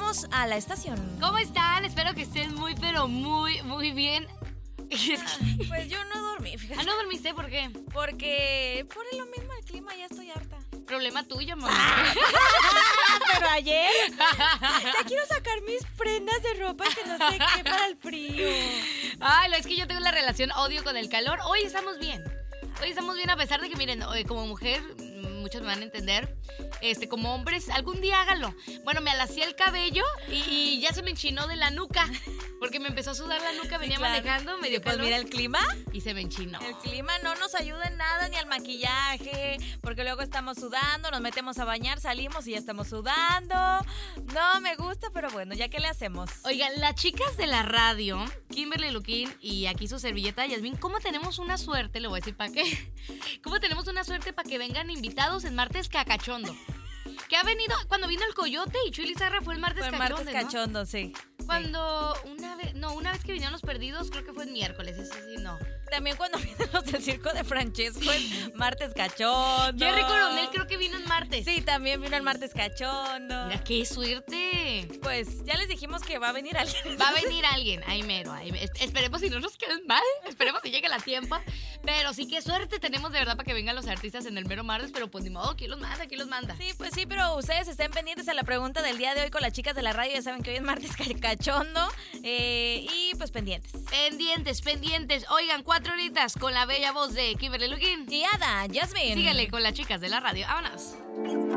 Regresamos a la estación. ¿Cómo están? Espero que estén muy, pero muy, muy bien. Pues yo no dormí, fíjate. ¿No dormiste? ¿Por qué? Porque por lo mismo el clima ya estoy harta. Problema tuyo, amor. Pero ayer ya quiero sacar mis prendas de ropa que no sé qué para el frío. Ay, no, es que yo tengo la relación odio con el calor. Hoy estamos bien. Hoy estamos bien a pesar de que, miren, como mujer, muchos me van a entender, como hombres, algún día hágalo. Bueno, me alacé el cabello y ya se me enchinó de la nuca, porque me empezó a sudar la nuca, venía manejando, medio pues calor. Mira el clima. Y se me enchinó. El clima no nos ayuda en nada, ni al maquillaje, porque luego estamos sudando, nos metemos a bañar, salimos y ya estamos sudando. No me gusta, pero bueno, ¿ya qué le hacemos? Oigan, las chicas de la radio, Kimberly Luquín y aquí su servilleta Yasmín, ¿cómo tenemos una suerte? Le voy a decir para qué. ¿Cómo tenemos una suerte para que vengan invitados en Martes Cacachondo? Que ha venido, cuando vino el Coyote y Chuy Lizarra fue el Martes Cachondo, Martes Cachondo, ¿no? Sí. Cuando una vez que vinieron los perdidos, creo que fue el miércoles, ese sí, no. También cuando vienen los del circo de Francesco el Martes Cachondo. Jerry Coronel creo que vino el martes. Sí, también vino el Martes Cachondo. Mira, qué suerte. Pues ya les dijimos que va a venir alguien. Va a venir alguien, ahí mero. Esperemos si no nos queden mal, esperemos si lleguen a tiempo. Pero sí, qué suerte tenemos de verdad para que vengan los artistas en el mero martes, pero pues ni modo, ¿quién los manda? ¿Quién los manda? Sí, pues sí, pero ustedes estén pendientes a la pregunta del día de hoy con las chicas de la radio. Ya saben que hoy es Martes Cachondo. Y pues pendientes. Pendientes. Oigan, 4 horitas con la bella voz de Kimberly Luquín Y Ada, Yasmín. Síganle con las chicas de la radio. Vámonos.